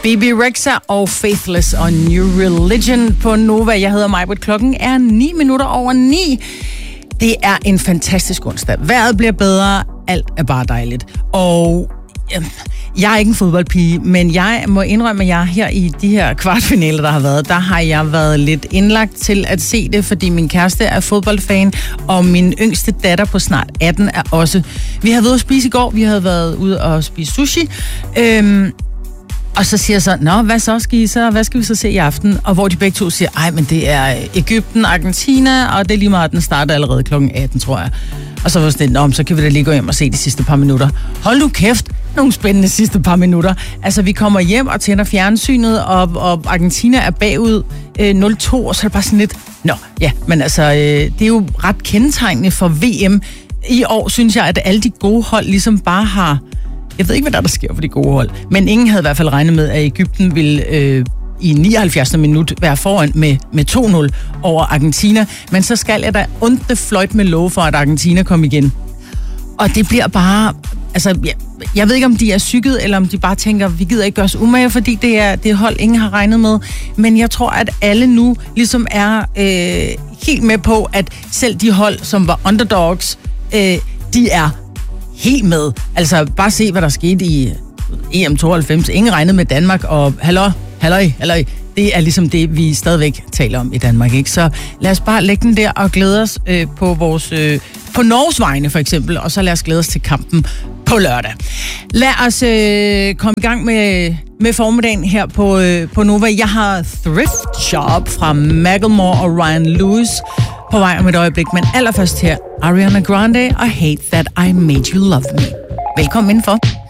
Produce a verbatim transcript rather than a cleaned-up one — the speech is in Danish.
Bebe Rexha og Faithless og New Religion på Nova. Jeg hedder Majbrit. Klokken er ni minutter over ni. Det er en fantastisk onsdag. Vejret bliver bedre. Alt er bare dejligt. Og øh, jeg er ikke en fodboldpige, men jeg må indrømme, at jeg her i de her kvartfinaler, der har været, der har jeg været lidt indlagt til at se det, fordi min kæreste er fodboldfan, og min yngste datter på snart atten er også. Vi havde været ude at spise i går. Vi havde været ude og spise sushi. Øhm, Og så siger jeg så, nå, hvad så skal I så? Hvad skal vi så se i aften? Og hvor de begge to siger, ej, men det er Egypten, Argentina, og det er lige meget, den starter allerede klokken atten, tror jeg. Og så var det sådan, nå, så kan vi da lige gå hjem og se de sidste par minutter. Hold nu kæft, nogle spændende sidste par minutter. Altså, vi kommer hjem og tænder fjernsynet, og, og Argentina er bagud øh, nul to, og så er det bare sådan lidt, nå, ja, men altså, øh, det er jo ret kendetegnende for V M. I år synes jeg, at alle de gode hold ligesom bare har... Jeg ved ikke, hvad der, der sker for de gode hold, men ingen havde i hvert fald regnet med, at Egypten ville øh, i nioghalvfjerdsende minut være foran med, med to nul over Argentina. Men så skal jeg da ondt fløjt med lov for, at Argentina kom igen. Og det bliver bare... Altså, jeg, jeg ved ikke, om de er psyket, eller om de bare tænker, vi gider ikke gøre os umage, fordi det er det hold, ingen har regnet med. Men jeg tror, at alle nu ligesom er øh, helt med på, at selv de hold, som var underdogs, øh, de er helt med. Altså, bare se, hvad der skete i E M tooghalvfems. Ingen regnede med Danmark, og halløj, halløj, halløj. Det er ligesom det, vi stadigvæk taler om i Danmark, ikke? Så lad os bare lægge den der og glæde os øh, på vores... Øh, på Norges vegne, for eksempel, og så lad os glæde os til kampen på lørdag. Lad os øh, komme i gang med, med formiddagen her på, øh, på Nova. Jeg har Thrift Shop fra Macklemore og Ryan Lewis på vej om et øjeblik, men allerførst her Ariana Grande og Hate That I Made You Love Me. Velkommen indenfor.